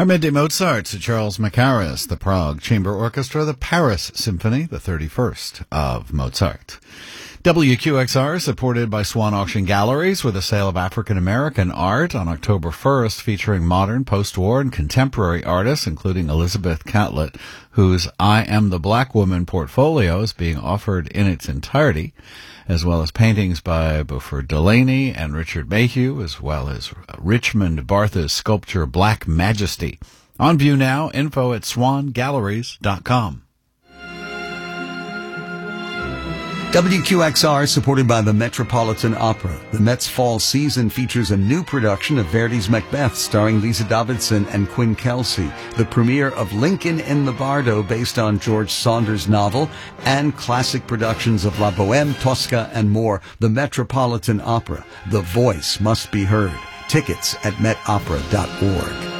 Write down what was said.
Our Midday Mozarts, Charles Mackerras, the Prague Chamber Orchestra, the Paris Symphony, the 31st of Mozart. WQXR, supported by Swan Auction Galleries, with a sale of African American art on October 1st, featuring modern, post-war, and contemporary artists, including Elizabeth Catlett, whose I Am the Black Woman portfolio is being offered in its entirety, as well as paintings by Buford Delaney and Richard Mayhew, as well as Richmond Bartha's sculpture Black Majesty. On view now, info at swangalleries.com. WQXR, supported by the Metropolitan Opera. The Met's fall season features a new production of Verdi's Macbeth starring Lisa Davidson and Quinn Kelsey, the premiere of Lincoln in the Bardo based on George Saunders' novel, and classic productions of La Bohème, Tosca, and more. The Metropolitan Opera. The voice must be heard. Tickets at metopera.org.